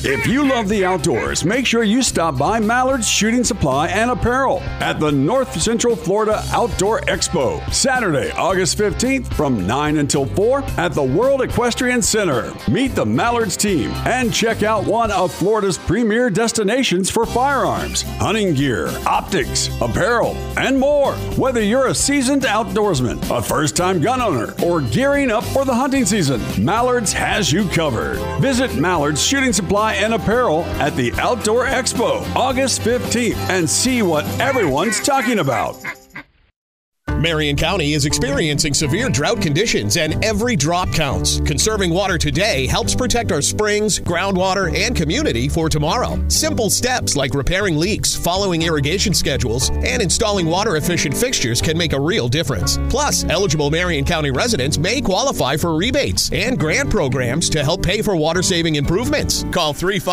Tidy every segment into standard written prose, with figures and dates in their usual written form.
If you love the outdoors, make sure you stop by Mallard's Shooting Supply and Apparel at the North Central Florida Outdoor Expo, Saturday, August 15th from 9 until 4 at the World Equestrian Center. Meet the Mallard's team and check out one of Florida's premier destinations for firearms, hunting gear, optics, apparel, and more. Whether you're a seasoned outdoorsman, a first-time gun owner, or gearing up for the hunting season, Mallard's has you covered. Visit Mallard's Shooting Supply and Apparel at the Outdoor Expo, August 15th, and see what everyone's talking about. Marion County is experiencing severe drought conditions, and every drop counts. Conserving water today helps protect our springs, groundwater, and community for tomorrow. Simple steps like repairing leaks, following irrigation schedules, and installing water-efficient fixtures can make a real difference. Plus, eligible Marion County residents may qualify for rebates and grant programs to help pay for water-saving improvements. Call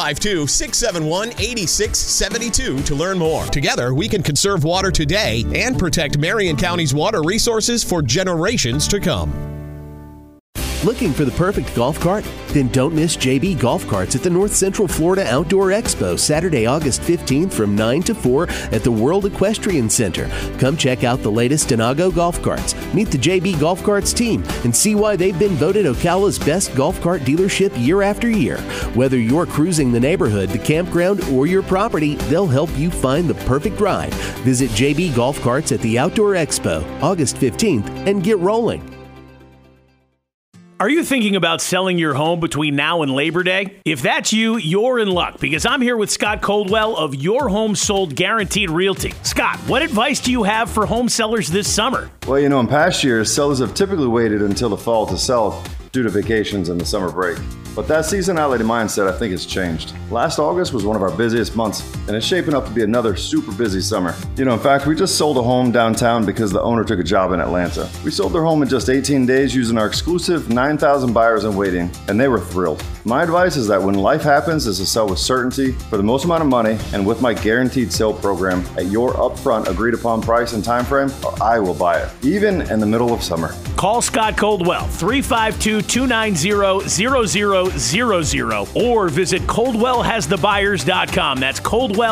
352-671-8672 to learn more. Together, we can conserve water today and protect Marion County's water resources for generations to come. Looking for the perfect golf cart? Then don't miss JB Golf Carts at the North Central Florida Outdoor Expo, Saturday, August 15th from 9 to 4 at the World Equestrian Center. Come check out the latest Inago golf carts, meet the JB Golf Carts team, and see why they've been voted Ocala's best golf cart dealership year after year. Whether you're cruising the neighborhood, the campground, or your property, they'll help you find the perfect ride. Visit JB Golf Carts at the Outdoor Expo, August 15th, and get rolling. Are you thinking about selling your home between now and Labor Day? If that's you, you're in luck, because I'm here with Scott Coldwell of Your Home Sold Guaranteed Realty. Scott, what advice do you have for home sellers this summer? Well, in past years, sellers have typically waited until the fall to sell due to vacations and the summer break. But that seasonality mindset, I think, has changed. Last August was one of our busiest months, and it's shaping up to be another super busy summer. In fact, we just sold a home downtown because the owner took a job in Atlanta. We sold their home in just 18 days using our exclusive 9,000 buyers in waiting, and they were thrilled. My advice is that when life happens is to sell with certainty for the most amount of money and with my guaranteed sale program at your upfront agreed upon price and time frame, or I will buy it, even in the middle of summer. Call Scott Coldwell, 352-290-0000, or visit ColdwellHasTheBuyers.com. That's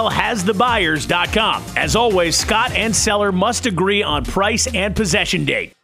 ColdwellHasTheBuyers.com. As always, Scott and seller must agree on price and possession date.